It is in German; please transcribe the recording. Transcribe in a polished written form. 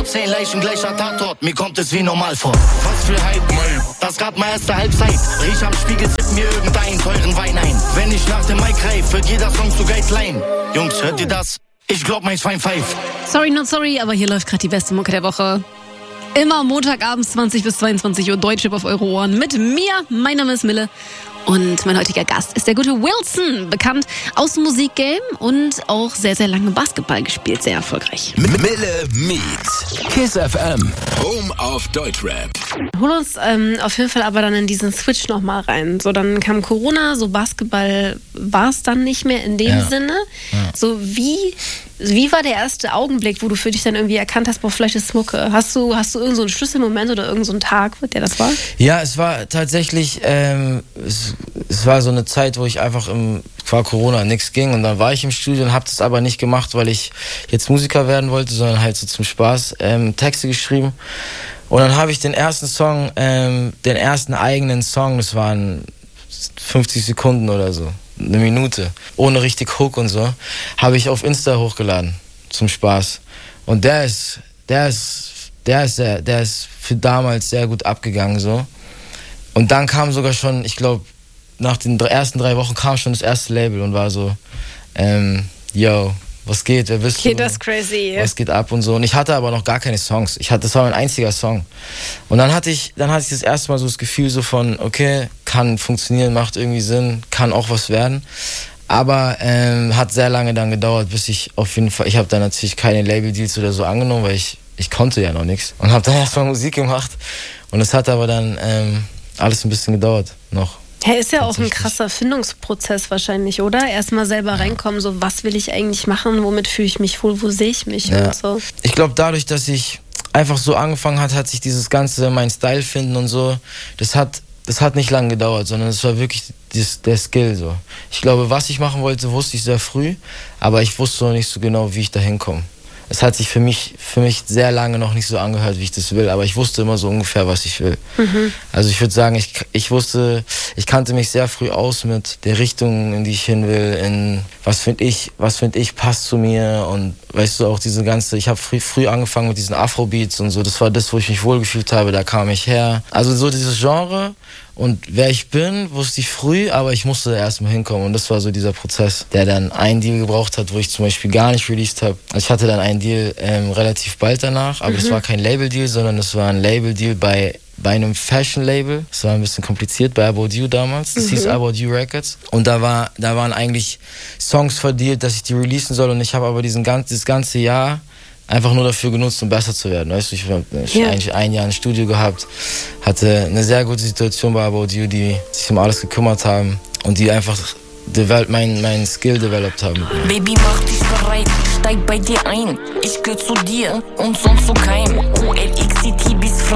10 Leichen, gleicher Tatort, mir kommt es wie normal vor. Was für Hype, das grad mal erste Halbzeit. Riech am Spiegel, tipp mir irgendeinen teuren Wein ein. Wenn ich nach dem Mic reif, wird jeder Song zu Guideline. Jungs, hört ihr das? Ich glaub, mein Schwein pfeift. Sorry, not sorry, aber hier läuft gerade die beste Mucke der Woche. Immer Montagabends 20 bis 22 Uhr Deutschrap auf eure Ohren mit mir. Mein Name ist Mille. Und mein heutiger Gast ist der gute Wilson, bekannt aus dem Musikgame und auch sehr, sehr lange Basketball gespielt, sehr erfolgreich. Mille Meets Kiss FM, Home of Deutschrap. Hol uns auf jeden Fall aber dann in diesen Switch nochmal rein. So, dann kam Corona, so Basketball war es dann nicht mehr in dem Sinne. Ja. So, wie war der erste Augenblick, wo du für dich dann irgendwie erkannt hast, boah, vielleicht ist Mucke? Hast du irgend so einen Schlüsselmoment oder irgend so einen Tag, der das war? Ja, es war tatsächlich, es war so eine Zeit, wo ich einfach vor Corona nichts ging und dann war ich im Studio und habe das aber nicht gemacht, weil ich jetzt Musiker werden wollte, sondern halt so zum Spaß Texte geschrieben. Und dann habe ich den ersten Song, den ersten eigenen Song, das waren 50 Sekunden oder so, eine Minute, ohne richtig Hook und so, habe ich auf Insta hochgeladen, zum Spaß. Und der ist für damals sehr gut abgegangen, so. Und dann kam sogar schon, ich glaube, nach den ersten 3 Wochen kam schon das erste Label und war so, yo, was geht, wer bist du? Das ist crazy. Was geht ab und so. Und ich hatte aber noch gar keine Songs. Das war mein einziger Song. Und dann hatte ich das erste Mal so das Gefühl so von, okay, kann funktionieren, macht irgendwie Sinn, kann auch was werden. Aber hat sehr lange dann gedauert, bis ich auf jeden Fall, ich habe dann natürlich keine Label-Deals oder so angenommen, weil ich konnte ja noch nichts. Und habe dann erstmal Musik gemacht. Und es hat aber dann alles ein bisschen gedauert noch. Ja, ist ja auch ein krasser Findungsprozess wahrscheinlich, oder? Erstmal selber reinkommen, so was will ich eigentlich machen, womit fühle ich mich wohl, wo sehe ich mich und so. Ich glaube, dadurch, dass ich einfach so angefangen hat sich dieses ganze, mein Style finden und so, das hat nicht lange gedauert, sondern es war wirklich der Skill so. Ich glaube, was ich machen wollte, wusste ich sehr früh, aber ich wusste noch nicht so genau, wie ich da hinkomme. Es hat sich für mich sehr lange noch nicht so angehört, wie ich das will, aber ich wusste immer so ungefähr, was ich will. Mhm. Also ich würde sagen, ich kannte mich sehr früh aus mit der Richtung, in die ich hin will, in was finde ich passt zu mir und weißt du auch diese ganze, ich habe früh angefangen mit diesen Afrobeats und so, das war das, wo ich mich wohlgefühlt habe, da kam ich her. Also so dieses Genre. Und wer ich bin, wusste ich früh, aber ich musste da erstmal hinkommen. Und das war so dieser Prozess, der dann einen Deal gebraucht hat, wo ich zum Beispiel gar nicht released habe. Also ich hatte dann einen Deal relativ bald danach, aber es war kein Label-Deal, sondern es war ein Label-Deal bei einem Fashion-Label. Das war ein bisschen kompliziert bei About You damals. Das hieß About You Records. Und da waren eigentlich Songs verdealt, dass ich die releasen soll. Und ich habe aber das ganze Jahr einfach nur dafür genutzt, um besser zu werden. Weißt du, ich habe eigentlich ein Jahr ein Studio gehabt, hatte eine sehr gute Situation bei About You, die sich um alles gekümmert haben und die einfach mein Skill developed haben. Baby, mach dich bereit, steig bei dir ein. Ich gehör zu dir und sonst zu keinem. OLXCT bis